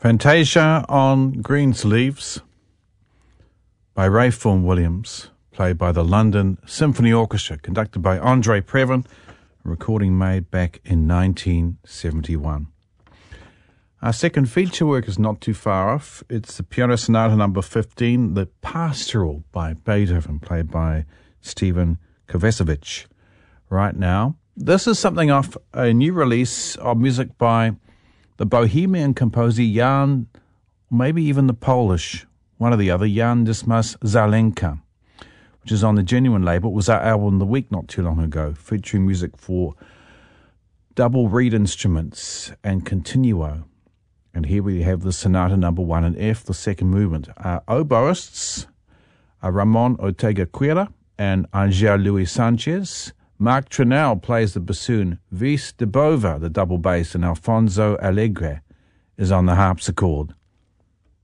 Fantasia on Greensleeves by Ray Vaughan Williams, played by the London Symphony Orchestra, conducted by Andre Previn, a recording made back in 1971. Our second feature work is not too far off. It's the Piano Sonata number 15, The Pastoral by Beethoven, played by Stephen Kovacevic. Right now, this is something off a new release of music by the Bohemian composer Jan, maybe even the Polish, one or the other, Jan Dismas Zalenka, which is on the Genuine label. It was our album of the week not too long ago, featuring music for double reed instruments and continuo. And here we have the Sonata number 1 in F, the second movement. Our oboists are Ramon Ortega Cuera and Angel Luis Sanchez. Mark Trinnell plays the bassoon, Vis de Bova, the double bass, and Alfonso Alegre is on the harpsichord.